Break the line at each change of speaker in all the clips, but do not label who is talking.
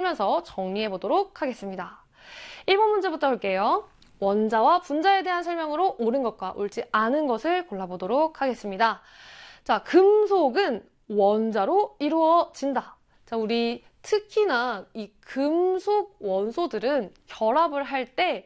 하면서 정리해 보도록 하겠습니다. 1번 문제부터 볼게요. 원자와 분자에 대한 설명으로 옳은 것과 옳지 않은 것을 골라보도록 하겠습니다. 자, 금속은 원자로 이루어진다. 자, 우리 특히나 이 금속 원소들은 결합을 할 때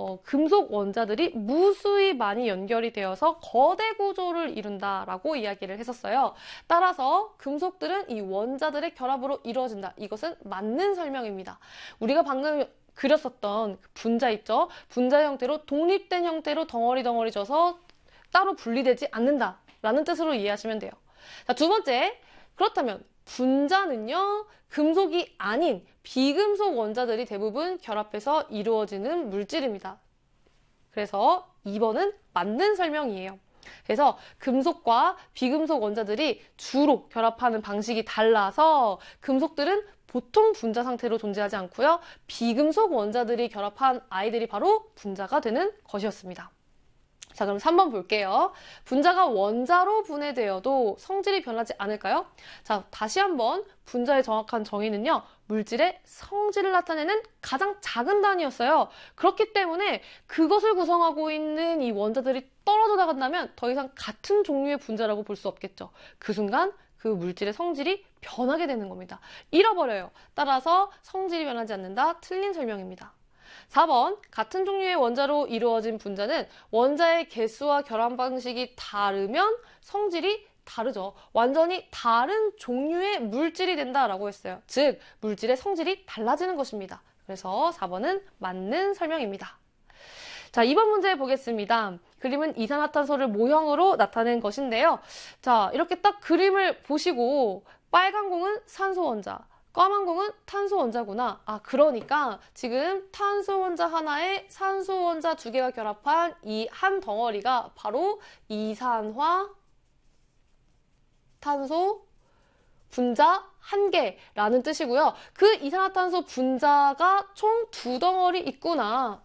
금속 원자들이 무수히 많이 연결이 되어서 거대 구조를 이룬다라고 이야기를 했었어요. 따라서 금속들은 이 원자들의 결합으로 이루어진다. 이것은 맞는 설명입니다. 우리가 방금 그렸었던 분자 있죠? 분자 형태로 독립된 형태로 덩어리 져서 따로 분리되지 않는다라는 뜻으로 이해하시면 돼요. 자, 두 번째, 그렇다면 분자는요, 금속이 아닌 비금속 원자들이 대부분 결합해서 이루어지는 물질입니다. 그래서 2번은 맞는 설명이에요. 그래서 금속과 비금속 원자들이 주로 결합하는 방식이 달라서 금속들은 보통 분자 상태로 존재하지 않고요. 비금속 원자들이 결합한 아이들이 바로 분자가 되는 것이었습니다. 자, 그럼 3번 볼게요. 분자가 원자로 분해되어도 성질이 변하지 않을까요? 자, 다시 한번 분자의 정확한 정의는요. 물질의 성질을 나타내는 가장 작은 단위였어요. 그렇기 때문에 그것을 구성하고 있는 이 원자들이 떨어져 나간다면 더 이상 같은 종류의 분자라고 볼 수 없겠죠. 그 순간 그 물질의 성질이 변하게 되는 겁니다. 잃어버려요. 따라서 성질이 변하지 않는다. 틀린 설명입니다. 4번, 같은 종류의 원자로 이루어진 분자는 원자의 개수와 결합 방식이 다르면 성질이 다르죠. 완전히 다른 종류의 물질이 된다라고 했어요. 즉, 물질의 성질이 달라지는 것입니다. 그래서 4번은 맞는 설명입니다. 자, 2번 문제 보겠습니다. 그림은 이산화탄소를 모형으로 나타낸 것인데요. 자, 이렇게 딱 그림을 보시고 빨간 공은 산소 원자, 까만 공은 탄소 원자구나. 아, 그러니까 지금 탄소 원자 하나에 산소 원자 두 개가 결합한 이 한 덩어리가 바로 이산화 탄소 분자 한 개라는 뜻이고요. 그 이산화탄소 분자가 총 두 덩어리 있구나.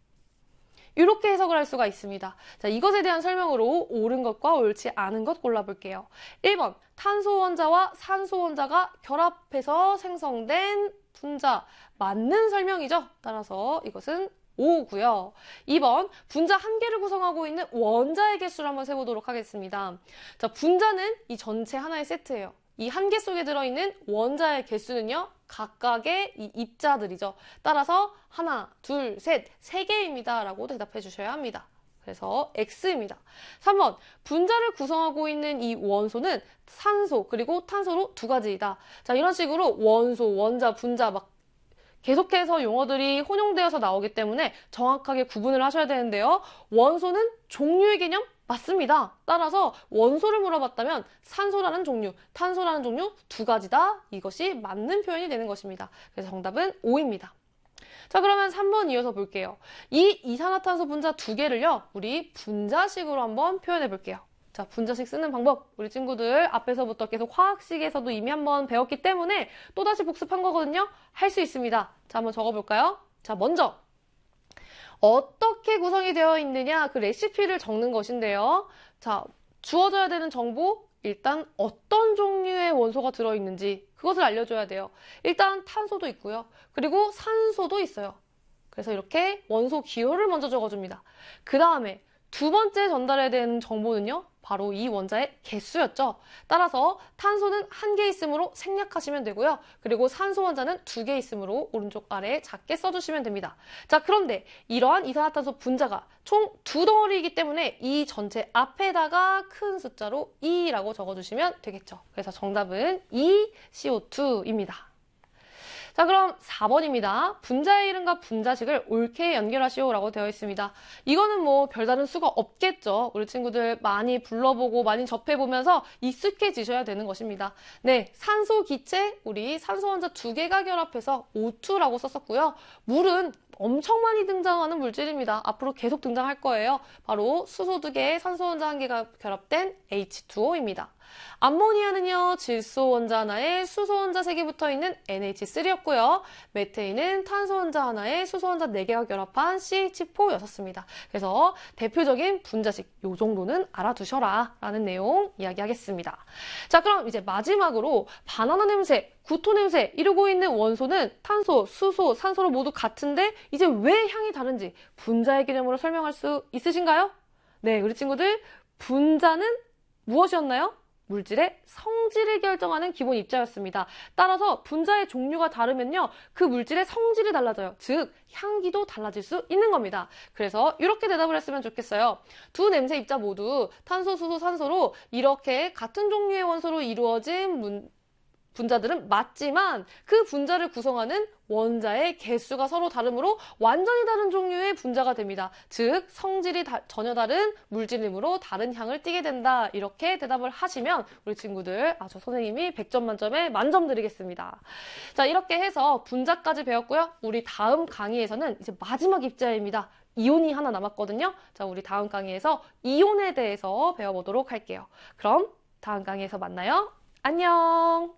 이렇게 해석을 할 수가 있습니다. 자, 이것에 대한 설명으로 옳은 것과 옳지 않은 것 골라볼게요. 1번, 탄소 원자와 산소 원자가 결합해서 생성된 분자. 맞는 설명이죠. 따라서 이것은 O고요. 2번, 분자 한 개를 구성하고 있는 원자의 개수를 한번 세보도록 하겠습니다. 자, 분자는 이 전체 하나의 세트예요. 이 한 개 속에 들어있는 원자의 개수는요, 각각의 이 입자들이죠. 따라서 하나, 둘, 셋, 세 개입니다. 라고 대답해 주셔야 합니다. 그래서 X입니다. 3번, 분자를 구성하고 있는 이 원소는 산소 그리고 탄소로 두 가지이다. 자, 이런 식으로 원소, 원자, 분자 막 계속해서 용어들이 혼용되어서 나오기 때문에 정확하게 구분을 하셔야 되는데요. 원소는 종류의 개념 맞습니다. 따라서 원소를 물어봤다면 산소라는 종류, 탄소라는 종류 두 가지다. 이것이 맞는 표현이 되는 것입니다. 그래서 정답은 O입니다. 자, 그러면 3번 이어서 볼게요. 이 이산화탄소 분자 두 개를요, 우리 분자식으로 한번 표현해 볼게요. 자, 분자식 쓰는 방법 우리 친구들 앞에서부터 계속 화학식에서도 이미 한번 배웠기 때문에 또다시 복습한 거거든요. 할 수 있습니다. 자, 한번 적어볼까요? 자, 먼저 어떻게 구성이 되어 있느냐 그 레시피를 적는 것인데요. 자, 주어져야 되는 정보 일단 어떤 종류의 원소가 들어있는지 그것을 알려줘야 돼요. 일단 탄소도 있고요. 그리고 산소도 있어요. 그래서 이렇게 원소 기호를 먼저 적어줍니다. 그 다음에 두 번째 전달해야 되는 정보는요. 바로 이 원자의 개수였죠. 따라서 탄소는 한 개 있으므로 생략하시면 되고요. 그리고 산소 원자는 두 개 있으므로 오른쪽 아래에 작게 써주시면 됩니다. 자, 그런데 이러한 이산화탄소 분자가 총 두 덩어리이기 때문에 이 전체 앞에다가 큰 숫자로 2라고 적어주시면 되겠죠. 그래서 정답은 2CO2입니다. 자, 그럼 4번입니다. 분자의 이름과 분자식을 옳게 연결하시오 라고 되어 있습니다. 이거는 뭐 별다른 수가 없겠죠. 우리 친구들 많이 불러보고 많이 접해보면서 익숙해지셔야 되는 것입니다. 네, 산소 기체, 우리 산소 원자 두 개가 결합해서 O2라고 썼었고요. 물은 엄청 많이 등장하는 물질입니다. 앞으로 계속 등장할 거예요. 바로 수소 두 개에 산소 원자 한 개가 결합된 H2O입니다. 암모니아는요, 질소 원자 하나에 수소 원자 3개 붙어 있는 NH3였고요. 메테인은 탄소 원자 하나에 수소 원자 4개가 결합한 CH4였습니다. 그래서 대표적인 분자식 요 정도는 알아두셔라 라는 내용 이야기하겠습니다. 자, 그럼 이제 마지막으로 바나나 냄새 구토 냄새 이루고 있는 원소는 탄소, 수소, 산소로 모두 같은데 이제 왜 향이 다른지 분자의 개념으로 설명할 수 있으신가요? 네, 우리 친구들 분자는 무엇이었나요? 물질의 성질을 결정하는 기본 입자였습니다. 따라서 분자의 종류가 다르면요, 그 물질의 성질이 달라져요. 즉 향기도 달라질 수 있는 겁니다. 그래서 이렇게 대답을 했으면 좋겠어요. 두 냄새 입자 모두 탄소, 수소, 산소로 이렇게 같은 종류의 원소로 이루어진 분자들은 맞지만 그 분자를 구성하는 원자의 개수가 서로 다르므로 완전히 다른 종류의 분자가 됩니다. 즉 성질이 전혀 다른 물질이므로 다른 향을 띠게 된다. 이렇게 대답을 하시면 우리 친구들 저 선생님이 100점 만점에 만점 드리겠습니다. 자, 이렇게 해서 분자까지 배웠고요. 우리 다음 강의에서는 이제 마지막 입자입니다. 이온이 하나 남았거든요. 자, 우리 다음 강의에서 이온에 대해서 배워보도록 할게요. 그럼 다음 강의에서 만나요. 안녕.